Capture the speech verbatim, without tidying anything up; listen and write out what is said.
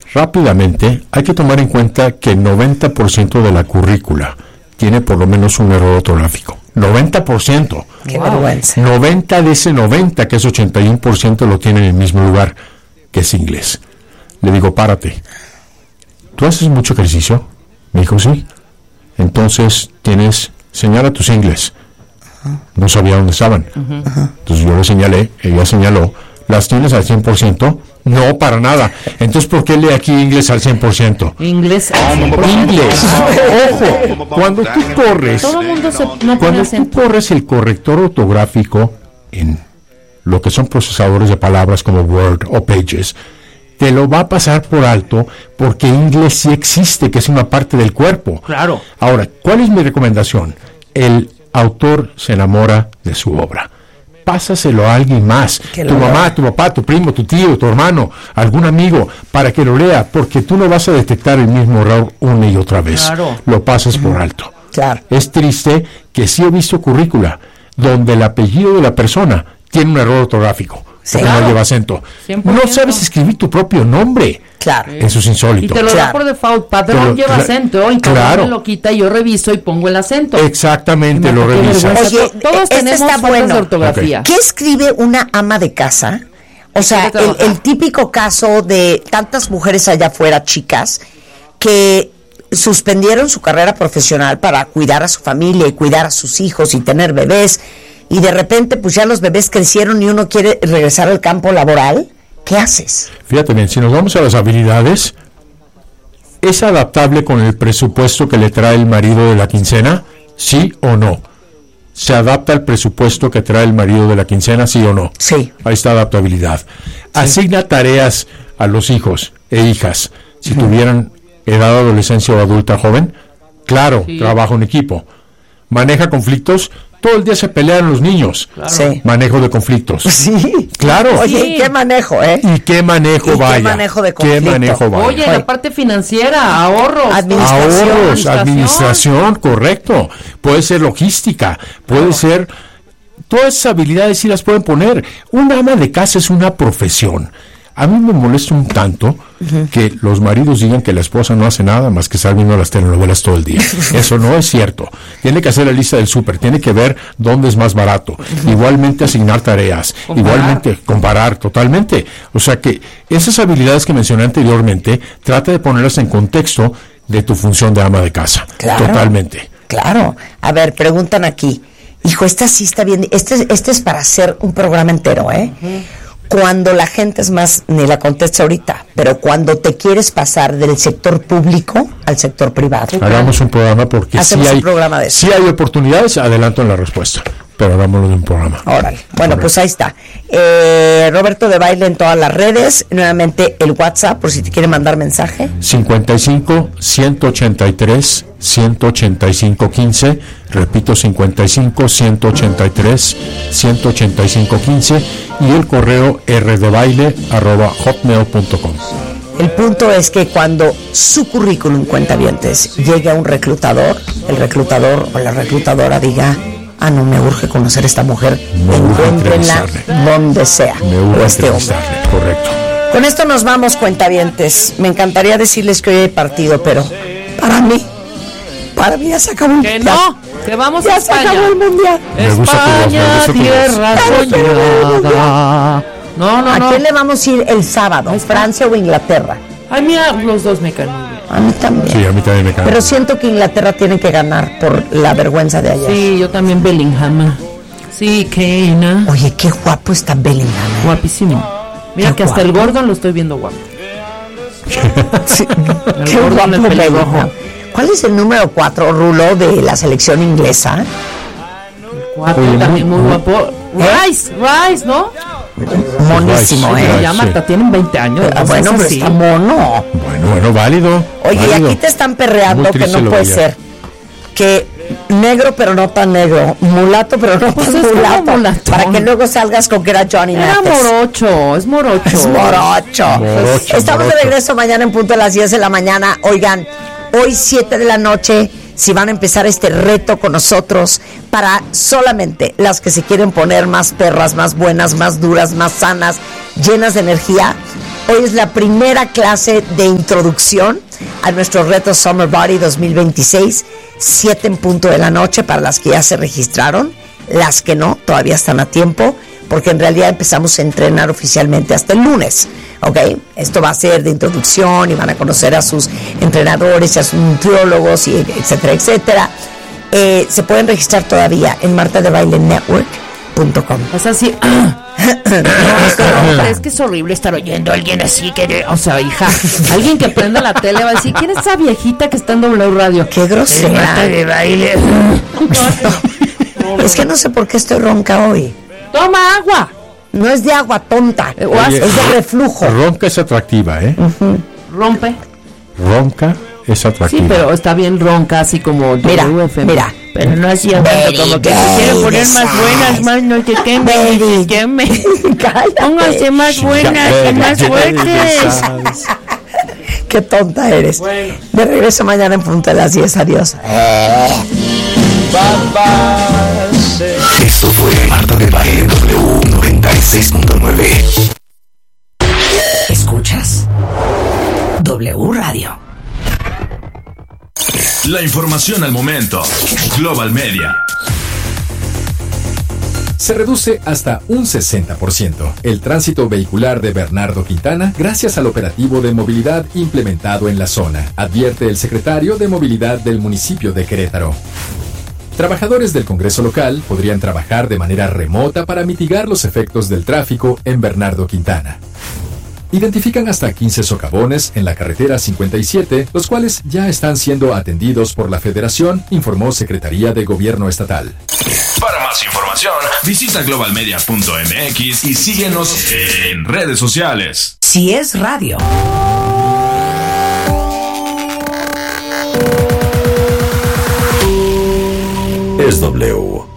Rápidamente, hay que tomar en cuenta que el noventa por ciento de la currícula tiene por lo menos un error ortográfico. noventa por ciento. ¡Qué wow. vergüenza! noventa de ese noventa, que es ochenta y uno por ciento, lo tiene en el mismo lugar, que es inglés. Le digo, párate. ¿Tú haces mucho ejercicio? Me dijo, sí. Entonces, tienes, señala tus ingles. No sabía dónde estaban. Uh-huh. Entonces yo le señalé, ella señaló, ¿las tienes al cien por ciento? No, para nada. Entonces, ¿por qué lee aquí inglés al cien por ciento? Inglés. Inglés. Ojo, cuando tú corres, todo mundo se, no cuando tú corres el corrector ortográfico en lo que son procesadores de palabras como Word o Pages, te lo va a pasar por alto porque inglés sí existe, que es una parte del cuerpo. Claro. Ahora, ¿cuál es mi recomendación? El autor se enamora de su obra. Pásaselo a alguien más, tu mamá, lea. Tu papá, tu primo, tu tío, tu hermano, algún amigo, para que lo lea, porque tú no vas a detectar el mismo error una y otra vez. Claro. Lo pasas uh-huh. por alto. Claro. Es triste que sí he visto currícula donde el apellido de la persona tiene un error ortográfico, sí, porque claro. no lleva acento. cien por ciento. No sabes escribir tu propio nombre. Claro. Eso es insólito. Y te lo claro. da por default. Padrón lo, lleva cl- acento. Y claro. me lo quita y yo reviso y pongo el acento. Exactamente, lo revisas. Oye, todos este tenemos está faltas bueno. de ortografía. ¿Qué escribe una ama de casa? O sea, el, el típico caso de tantas mujeres allá afuera, chicas, que suspendieron su carrera profesional para cuidar a su familia y cuidar a sus hijos y tener bebés, y de repente pues ya los bebés crecieron y uno quiere regresar al campo laboral. ¿Qué haces? Fíjate bien, si nos vamos a las habilidades, ¿es adaptable con el presupuesto que le trae el marido de la quincena? ¿Sí o no? ¿Se adapta al presupuesto que trae el marido de la quincena? ¿Sí o no? Sí. Ahí está adaptabilidad. Sí. Asigna tareas a los hijos e hijas. Si uh-huh. tuvieran edad de adolescencia o adulta joven, claro, sí. trabajo en equipo. Maneja conflictos. Todo el día se pelean los niños. Claro. Sí. Manejo de conflictos. Sí. Claro. Oye, sí. ¿y qué manejo, eh? ¿Y qué manejo ¿Y vaya? qué manejo de conflicto? ¿Qué manejo vaya? Oye, la parte financiera, ahorros. Administración. Ahorros, administración. administración, correcto. Puede ser logística, puede oh. ser... Todas esas habilidades sí las pueden poner. Una ama de casa es una profesión. A mí me molesta un tanto uh-huh. que los maridos digan que la esposa no hace nada más que estar viendo las telenovelas todo el día. Eso no es cierto. Tiene que hacer la lista del súper, tiene que ver dónde es más barato. Uh-huh. Igualmente asignar tareas, comparar. igualmente comparar totalmente. O sea que esas habilidades que mencioné anteriormente, trata de ponerlas en contexto de tu función de ama de casa. Claro, totalmente. Claro. A ver, preguntan aquí. Hijo, esta sí está bien. Este, este es para hacer un programa entero, ¿eh? Uh-huh. Cuando la gente, es más, ni la contesta ahorita, pero cuando te quieres pasar del sector público al sector privado. Hagamos un programa porque Hacemos sí hay, un programa de eso. sí hay oportunidades, adelanto en la respuesta, pero hagámoslo de un programa. Órale. Bueno, Correcto. Pues ahí está. Eh, Roberto de Baile en todas las redes. Nuevamente el WhatsApp, por si te quiere mandar mensaje. cincuenta y cinco, ciento ochenta y tres, ciento ochenta y cinco, quince. Repito, cincuenta y cinco, ciento ochenta y tres, ciento ochenta y cinco, quince. Y el correo rdebaile arroba hotmail punto com. El punto es que cuando su currículum, cuentavientes, llegue a un reclutador, el reclutador o la reclutadora diga: ah, no, me urge conocer a esta mujer, encuéntrenla donde sea. Me urge o este hombre. Correcto. Con esto nos vamos, cuentavientes. Me encantaría decirles que hoy hay partido, pero para mí, para mí ya se acabó el Que mundial. no, que vamos ya a España. se acabó el mundial. Me gusta tu voz, me España, gusta tu tierra soñada. No, no, ¿A no. quién le vamos a ir el sábado? ¿Francia o Inglaterra? Ay, mira, los dos me caen muy bien. A mí también. Sí, a mí también me cae. Pero siento que Inglaterra tiene que ganar por la vergüenza de ayer. Sí, yo también Bellingham. Sí, Keina. Oye, qué guapo está Bellingham. ¿eh? Guapísimo. Mira Qué que hasta guapo. el Gordon lo estoy viendo guapo. Sí. El Qué Gordon, guapo el pelirrojo. Bellingham. ¿Cuál es el número cuatro, Rulo, de la selección inglesa? Cuatro, Oye, también muy- muy guapo. Rice, Rice, ¿no? Monísimo, Rice, ¿eh? Se llama, sí. hasta tienen veinte años. Ah, no bueno, seas pero así. está mono. Bueno, bueno, válido. Oye, y válido. aquí te están perreando Muy que triste no lo puede veía. ser. Que negro pero no tan negro, mulato pero no Pues tan es como mulato, mulatón. para que luego salgas con que era Johnny Era Mathis. morocho, es morocho. Es morocho. Morocho, Estamos morocho. de regreso mañana en punto de las diez de la mañana. Oigan, hoy siete de la noche, si van a empezar este reto con nosotros, para solamente las que se quieren poner más perras, más buenas, más duras, más sanas, llenas de energía, Hoy es la primera clase de introducción a nuestro reto Summer Body dos mil veintiséis, siete en punto de la noche para las que ya se registraron. Las que no, todavía están a tiempo, porque en realidad empezamos a entrenar oficialmente hasta el lunes, ¿ok? Esto va a ser de introducción y van a conocer a sus entrenadores, a sus nutriólogos, y etcétera, etcétera. Eh, se pueden registrar todavía en marta de baile network punto com. Es así. No, esto no, es que es horrible estar oyendo a alguien así que, o sea, hija, alguien que prenda la tele va a decir, ¿quién es esa viejita que está en W Radio? ¡Qué grosera! Marta de baile. Es que no sé por qué estoy ronca hoy. Toma agua. No es de agua, tonta. Oye, es de reflujo. Ronca es atractiva, ¿eh? Uh-huh. Rompe. Ronca es atractiva. Sí, pero está bien ronca, así como mira, W F M. Mira, pero no así como que se quieren poner más buenas, más no sé qué, me, que me. Pónganse más buenas y más fuertes. Qué tonta eres. Bueno. De regreso mañana en punto de las diez. Adiós. Esto fue Marta de Baile W noventa y seis punto nueve. ¿Escuchas? W Radio. La información al momento. Global Media. Se reduce hasta un sesenta por ciento el tránsito vehicular de Bernardo Quintana gracias al operativo de movilidad implementado en la zona, advierte el secretario de Movilidad del municipio de Querétaro. Trabajadores del Congreso local podrían trabajar de manera remota para mitigar los efectos del tráfico en Bernardo Quintana. Identifican hasta quince socavones en la carretera cincuenta y siete, los cuales ya están siendo atendidos por la Federación, informó Secretaría de Gobierno Estatal. Para más información, visita global media punto m x y síguenos en redes sociales. Si es radio. Es W.